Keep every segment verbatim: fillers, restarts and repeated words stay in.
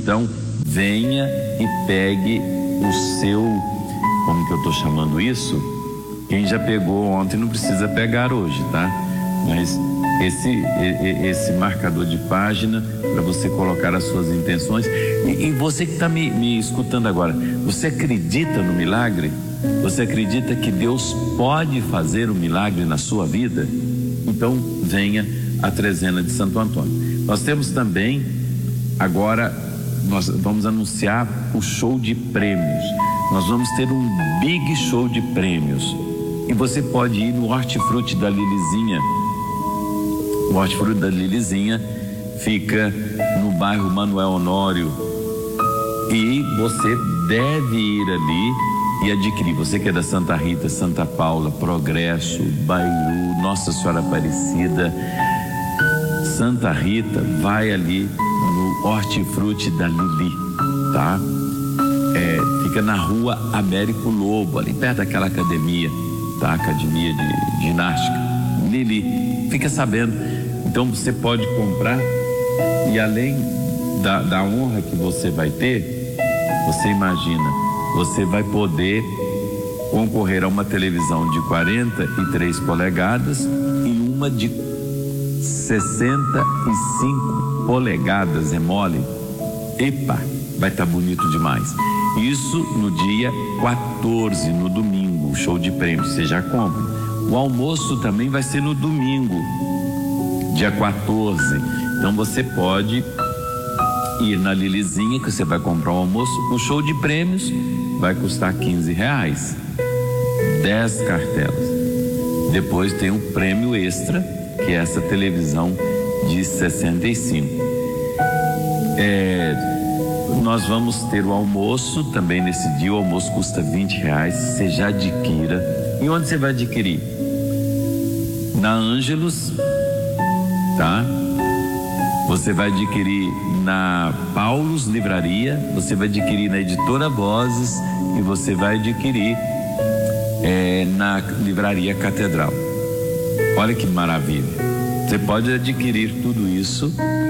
Então, venha e pegue o seu, como que eu estou chamando isso? Quem já pegou ontem não precisa pegar hoje, tá? Mas esse, esse marcador de página para você colocar as suas intenções. E, e você que está me, me escutando agora, você acredita no milagre? Você acredita que Deus pode fazer um milagre na sua vida? Então venha à trezena de Santo Antônio. Nós temos também, agora nós vamos anunciar o show de prêmios. Nós vamos ter um big show de prêmios. E você pode ir no Hortifruti da Lilizinha. O Hortifruti da Lilizinha fica no bairro Manuel Honório. E você deve ir ali e adquirir. Você que é da Santa Rita, Santa Paula, Progresso, Bairu, Nossa Senhora Aparecida, Santa Rita, vai ali no Hortifruti da Lili, tá? É, fica na rua Américo Lobo, ali perto daquela academia, tá? Academia de ginástica. Lili, fica sabendo. Então você pode comprar e além da, da honra que você vai ter, você imagina, você vai poder concorrer a uma televisão de quarenta e três polegadas e uma de sessenta e cinco polegadas, é mole? Epa, vai estar bonito demais. Isso no dia quatorze, no domingo, show de prêmios, você já compra. O almoço também vai ser no domingo, dia quatorze. Então você pode ir na Lilizinha, que você vai comprar um almoço. O show de prêmios vai custar quinze reais, dez cartelas. Depois tem um prêmio extra, que é essa televisão de sessenta e cinco. É, nós vamos ter o almoço também nesse dia. O almoço custa vinte reais. Você já adquira. E onde você vai adquirir? Na Ângelos, tá? Você vai adquirir na Paulus Livraria, você vai adquirir na Editora Vozes e você vai adquirir é, na Livraria Catedral. Olha que maravilha. Você pode adquirir tudo isso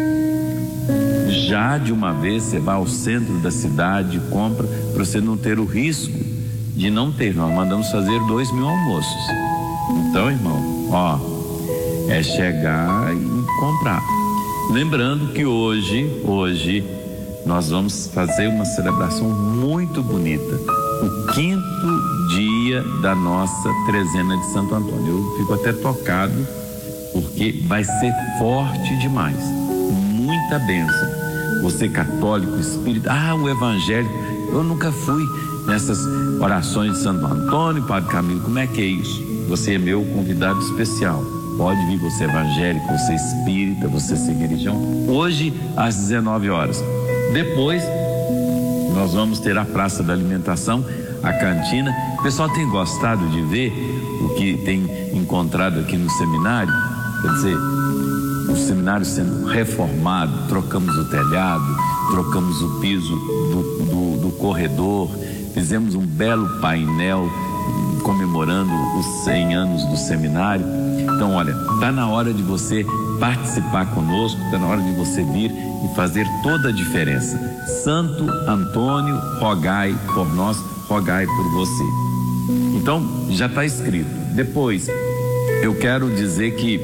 já de uma vez. Você vai ao centro da cidade, compra, para você não ter o risco de não ter. Nós mandamos fazer dois mil almoços. Então, irmão, ó, é chegar e comprar. Lembrando que hoje, hoje, nós vamos fazer uma celebração muito bonita. O quinto dia da nossa trezena de Santo Antônio. Eu fico até tocado, porque vai ser forte demais. Muita bênção. Você católico, espírita, ah, o evangélico. Eu nunca fui nessas orações de Santo Antônio, Padre Camilo. Como é que é isso? Você é meu convidado especial. Pode vir, você evangélico, você espírita, você sem religião. Hoje, às dezenove horas. Depois, nós vamos ter a Praça da Alimentação, a cantina. O pessoal tem gostado de ver o que tem encontrado aqui no seminário. Quer dizer, o seminário sendo reformado, trocamos o telhado, trocamos o piso do, do, do corredor, fizemos um belo painel comemorando os cem anos do seminário. Então, olha, está na hora de você participar conosco, está na hora de você vir e fazer toda a diferença. Santo Antônio, rogai por nós, rogai por você. Então, já está escrito. Depois, eu quero dizer que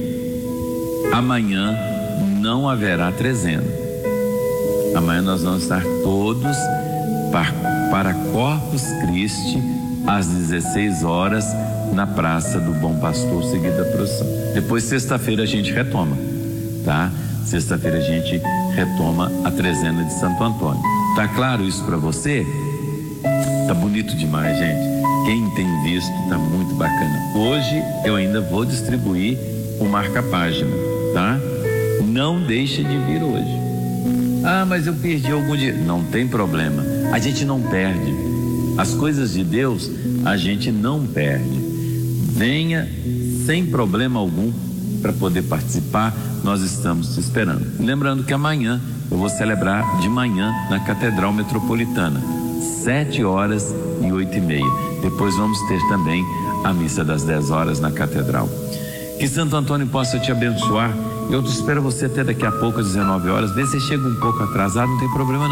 amanhã não haverá trezena. Amanhã nós vamos estar todos para, para Corpus Christi às dezesseis horas na Praça do Bom Pastor, seguida a procissão. Depois, sexta-feira, a gente retoma, tá? Sexta-feira a gente retoma a trezena de Santo Antônio. Tá claro isso para você? Tá bonito demais, gente. Quem tem visto, tá muito bacana. Hoje eu ainda vou distribuir o marca-página, tá? Não deixa de vir hoje. Ah, mas eu perdi algum dia. Não tem problema. A gente não perde. As coisas de Deus, a gente não perde. Venha sem problema algum para poder participar. Nós estamos te esperando. Lembrando que amanhã eu vou celebrar de manhã na Catedral Metropolitana, sete horas e oito e meia. Depois vamos ter também a missa das dez horas na Catedral. Que Santo Antônio possa te abençoar. Eu te espero você até daqui a pouco às dezenove horas. Vê se chega um pouco atrasado, não tem problema não.